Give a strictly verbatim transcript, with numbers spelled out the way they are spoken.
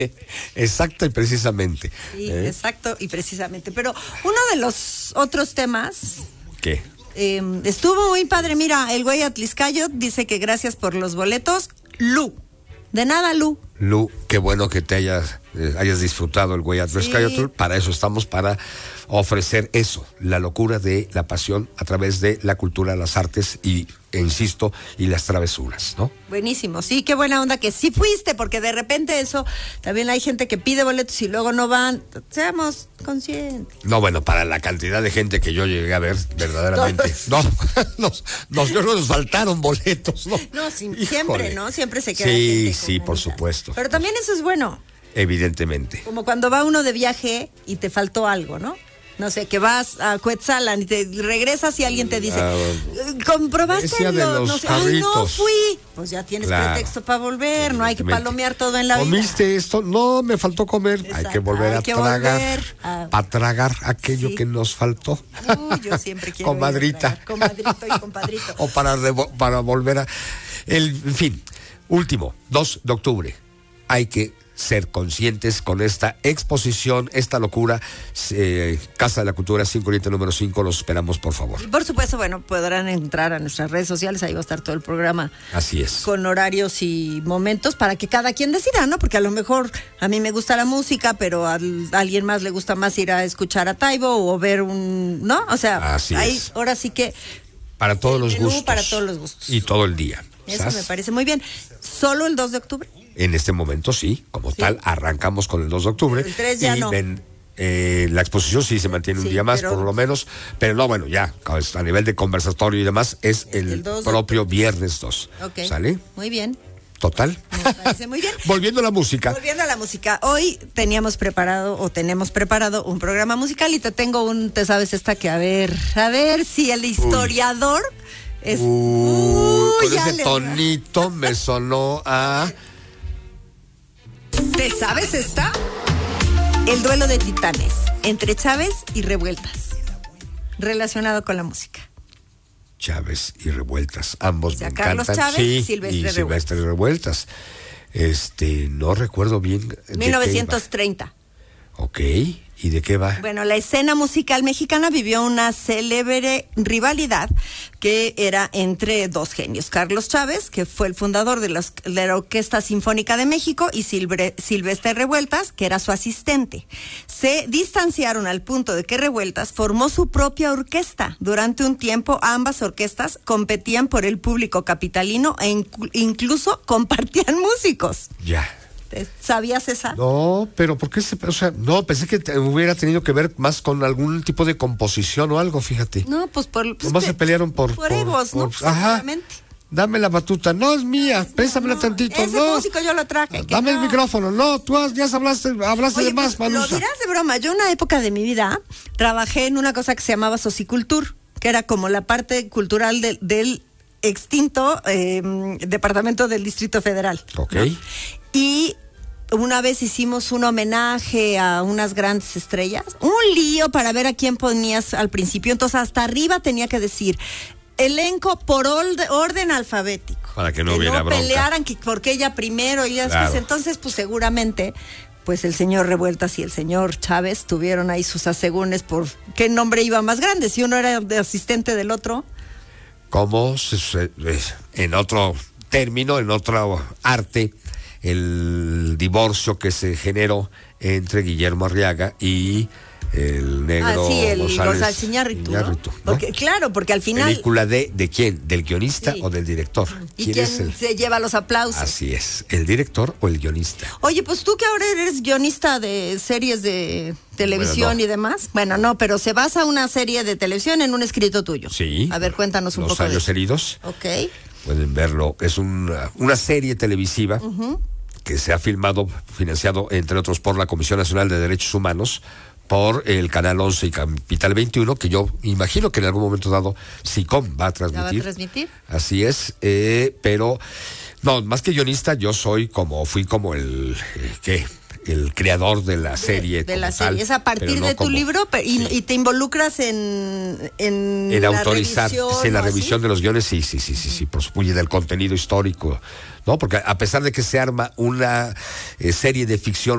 Exacto y precisamente. Sí, ¿eh? exacto y precisamente. Pero uno de los otros temas... ¿Qué? Eh, estuvo muy padre. Mira, el güey Atliscayo dice que gracias por los boletos. Lu. De nada, Lu. Lu, qué bueno que te hayas, eh, hayas disfrutado el güey Atliscayo. Sí. Para eso estamos, para ofrecer eso, la locura de la pasión a través de la cultura, las artes y, e insisto, y las travesuras, ¿no? Buenísimo, sí, qué buena onda que sí fuiste, porque de repente eso, también hay gente que pide boletos y luego no van. Seamos conscientes. No, bueno, para la cantidad de gente que yo llegué a ver, verdaderamente. No, nos, nos, yo creo que nos faltaron boletos, ¿no? No, sí, Híjole. siempre, ¿no? Siempre se queda Sí, gente sí, con por ganitas. supuesto. Pero también eso es bueno. Evidentemente. Como cuando va uno de viaje y te faltó algo, ¿no? No sé, que vas a Cuetzalan y te regresas y alguien te dice, Ah, ¿comprobaste decía de lo- los no sé, ay, no jarritos. fui? Pues ya tienes Claro. pretexto para volver, no hay que Evidentemente. palomear todo en la vida. ¿Comiste esto? No, me faltó comer. Exacto. Hay que volver Hay a que tragar. volver a- A tragar aquello Sí. que nos faltó. Uy, yo siempre quiero ir a Comadrita. tragar. Comadrito y compadrito. O para, revo- para volver a... El, en fin, último, dos de octubre. Hay que ser conscientes con esta exposición, esta locura. eh, Casa de la Cultura, cinco Oriente número cinco, los esperamos, por favor. Y por supuesto, bueno, podrán entrar a nuestras redes sociales, ahí va a estar todo el programa Así es. con horarios y momentos para que cada quien decida, ¿no? Porque a lo mejor a mí me gusta la música, pero a, a alguien más le gusta más ir a escuchar a Taibo o ver un, ¿no? O sea, Así ahí, es. ahora sí que Para todos el los menú gustos. para todos los gustos. Y todo el día. eso ¿Sas? me parece muy bien. ¿Solo el dos de octubre? En este momento sí, como Sí. tal, arrancamos con el dos de octubre. El tres ya y no. ven, eh, la exposición sí se mantiene un Sí, día más, pero- por lo menos, pero no, bueno, ya, a nivel de conversatorio y demás, es el, El dos de propio viernes dos. Ok. ¿Sale? Muy bien. Total. Me parece muy bien. Volviendo a la música. Volviendo a la música, hoy teníamos preparado o tenemos preparado un programa musical y te tengo un, te sabes esta que a ver, a ver si el historiador es... Uy, Uy, con ya ese le- tonito me sonó a... ¿Te sabes esta? El duelo de titanes entre Chávez y Revueltas, relacionado con la música. Chávez y Revueltas, ambos O sea, me Carlos encantan. Chávez, sí, Silvestre y Revueltas. Silvestre Revueltas. Este, no recuerdo bien. de qué mil novecientos treinta. va. Ok, ¿y de qué va? Bueno, la escena musical mexicana vivió una célebre rivalidad que era entre dos genios, Carlos Chávez, que fue el fundador de, los, de la Orquesta Sinfónica de México, y Silbre, Silvestre Revueltas, que era su asistente. Se distanciaron al punto de que Revueltas formó su propia orquesta. Durante un tiempo, ambas orquestas competían por el público capitalino e incu- incluso compartían músicos. Ya. ¿Sabías esa? No, pero ¿por qué se, o sea, no, pensé que te- hubiera tenido que ver más con algún tipo de composición o algo, fíjate. No, pues por... Pues Nomás que- se pelearon por... Por egos, ¿no? por- ajá. Seguramente. Dame la batuta. No, es mía. Préstamela No, tantito. ese no. músico yo lo traje. que Dame no. el micrófono. No, tú has- ya hablaste, hablaste Oye, de más, pues, lo Manusa. dirás de broma. Yo en una época de mi vida trabajé en una cosa que se llamaba Socicultur, que era como la parte cultural de- del extinto eh, Departamento del Distrito Federal. Ok. ¿no? Y una vez hicimos un homenaje a unas grandes estrellas, un lío para ver a quién ponías al principio, entonces hasta arriba tenía que decir elenco por orde- orden alfabético. Para que no hubiera no bronca. pelearan que porque ella primero y ella Claro. después. Entonces, pues seguramente, pues el señor Revueltas y el señor Chávez tuvieron ahí sus asegúnes por qué nombre iba más grande, si uno era de asistente del otro. Como se- se- en otro término, en otro arte, el divorcio que se generó entre Guillermo Arriaga y el negro Ah, sí, el González, González Iñárritu, ¿no? Iñárritu, ¿no? Porque, claro, porque al final... ¿Película de, de quién? ¿Del guionista Sí. o del director? ¿Y ¿Quién quién es el...? se lleva los aplausos? Así es, ¿el director o el guionista? Oye, pues tú que ahora eres guionista de series de televisión Bueno, no. y demás. Bueno, no, pero se basa una serie de televisión en un escrito tuyo. Sí. A ver, cuéntanos un Los poco de años eso. heridos. Ok. Pueden verlo. Es una, una serie televisiva que se ha filmado, financiado, entre otros, por la Comisión Nacional de Derechos Humanos, por el Canal once y Capital veintiuno, que yo imagino que en algún momento dado SICOM va a transmitir. ¿La va a transmitir? Así es, eh, pero no, más que guionista, yo soy como, fui como el, eh, ¿qué? El creador de la serie. De la como tal, serie. Es a partir pero no de tu como- libro pe- y, sí. y te involucras en... En, En la autorizar, revisión, sí, en la ¿no? ¿Así? revisión de los guiones, sí, sí, sí, sí, sí, por supuesto, y del contenido histórico, ¿no? Porque a pesar de que se arma una eh, serie de ficción